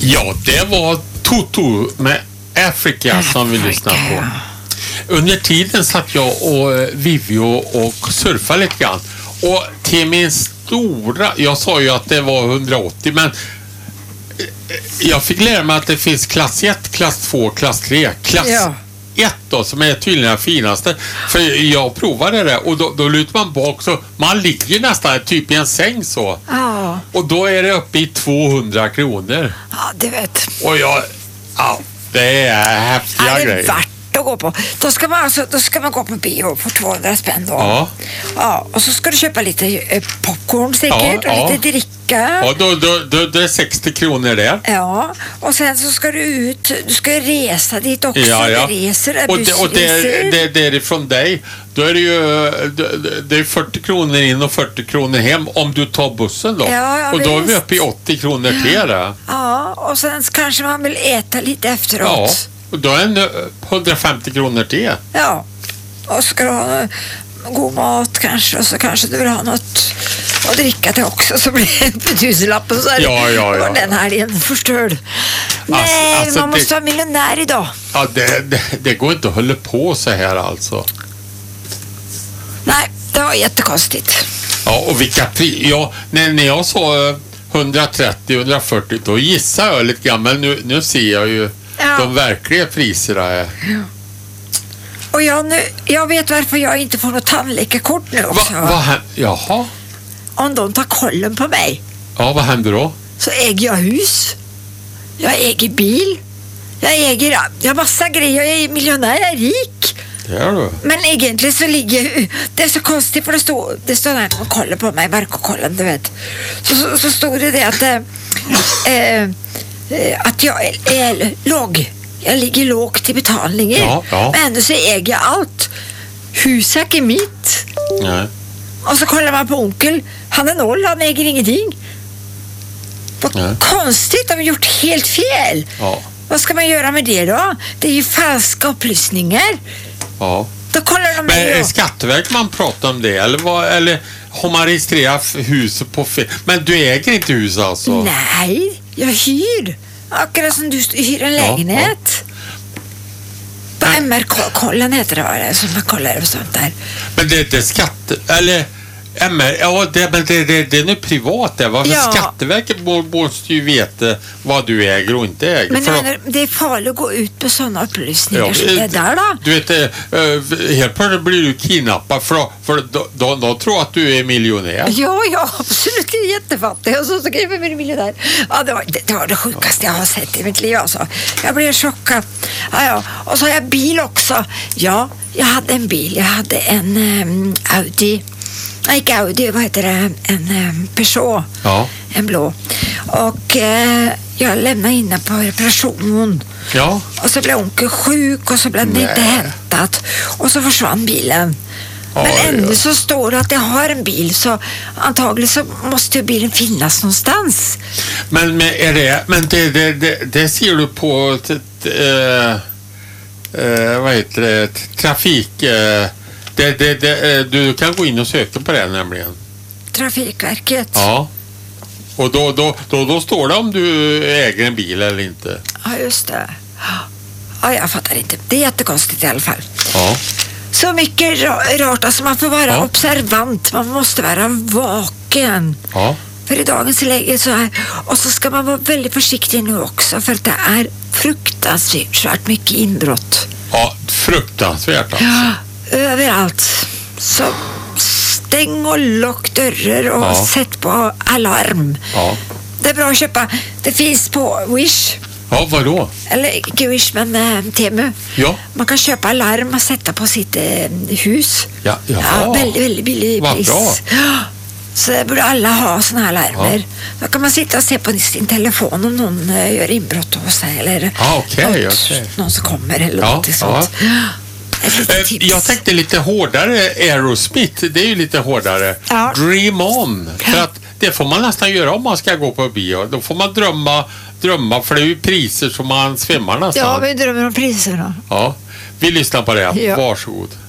Ja, det var Toto med Africa som vi lyssnade på. Under tiden satt jag och Vivi och surfade lite grann. Och till min stora... Jag sa ju att det var 180, men jag fick lära mig att det finns klass 1, klass 2, klass 3. Klass 1 då, som är tydligen den finaste. För jag provade det och då lutar man bak så man ligger nästan typ i en säng så. Ja. Och då är det uppe i 200 kronor. Ja, du vet. Och det är häftiga grejer. Det är värt att gå på. Då ska man gå på bio för 200 spänn då. Ja. Ja, och så ska du köpa lite popcorn säkert och lite dricka. Ja, då är 60 kronor där. Ja, och sen så ska du ska resa dit också. Ja. Reser, och det är ifrån dig. Då är det ju det är 40 kronor in och 40 kronor hem om du tar bussen då. Ja, och då är vi uppe i 80 kronor till det. Ja, och sen kanske man vill äta lite efteråt. Ja, och då är det 150 kronor till. Ja, och ska du ha god mat kanske, och så kanske du vill ha något att dricka till också, så blir det på 1000-lapp och så är ja. den här igen förstörd. Nej, man måste vara miljonär idag. Ja, det går inte att hålla på så här alltså. Nej, det var jättekonstigt. Ja, och vilka när jag sa 130-140 då gissade jag lite grann, men nu ser jag ju de verkliga priserna. Ja. Och jag vet varför jag inte får något tandläkarkort nu också. Jaha. Om de tar kollen på mig. Ja, vad händer då? Så äger jag hus. Jag äger bil. Jag har massa grejer. Jag är miljonär, jag är rik. Det är du. Men egentligen så det är så konstigt, för det står där och kollar på mig, verkokollen, du vet. Så stod det att jag är låg. Jag ligger lågt i betalningen. Ja. Men ändå så äger jag allt. Huset är mitt. Nej. Och så kollar man på onkel. Han är 0, han äger ingenting. Vad konstigt, de har gjort helt fel. Ja. Vad ska man göra med det då? Det är ju falska upplysningar. Ja. Då kollar de. Men är Skatteverket man pratar om det? Eller har man registrerat huset på fel? Men du äger inte hus alltså? Nej, jag hyr. Akkurat som du hyr en lägenhet. På MR-kollen heter det, som man kollar och sånt där. Men det är eller MR, det är nu privat det, va? För Skatteverket måste ju veta vad du äger och inte äger. Men det är farligt att gå ut med sådana upplysningar som det där då. Du vet, helt plötsligt blir du kidnappad för de tror att du är miljonär. Ja, absolut, det är jättefattig. Och så skriver vi miljonär. Ja, det var det sjukaste jag har sett i mitt liv alltså. Jag blev chockad. Ja. Och så har jag bil också. Ja, jag hade en bil. Jag hade en Audi. Vad heter det? En Peugeot. Ja. En blå. Och jag lämnade inne på reparation. Ja. Och så blev onkel sjuk och så blev det inte hämtat. Och så försvann bilen. Men ändå så står det att jag har en bil, så antagligen så måste ju bilen finnas någonstans. Men det ser du på vad heter det? Trafik... du kan gå in och söka på det nämligen. Trafikverket. Ja. Och då står det om du äger en bil eller inte. Ja, just det. Ja, jag fattar inte. Det är jättekonstigt i alla fall. Ja. Så mycket rart. Alltså man får vara observant. Man måste vara vaken. Ja. För i dagens läge så här. Och så ska man vara väldigt försiktig nu också. För det är fruktansvärt mycket inbrott. Ja, fruktansvärt alltså. Ja, överallt. Så stäng och lock dörrar och sätt på alarm. Ja. Det är bra att köpa. Det finns på Wish. Ja, vadå? Eller inte Wish, men Temu. Ja. Man kan köpa alarm och sätta på sitt hus. Ja, väldigt, väldigt billig pris. Bra. Så det borde alla ha såna här alarmer. Då kan man sitta och se på sin telefon om någon gör inbrott hos sig. Eller någon som kommer eller något sånt. Jag tänkte lite hårdare Aerosmith, det är ju lite hårdare. Ja. Dream on. För att det får man nästan göra om man ska gå på bio. Då får man drömma för det är ju priser som man svimmar nästan. Ja, vi drömmer om priserna. Ja, vi lyssnar på det. Varsågod.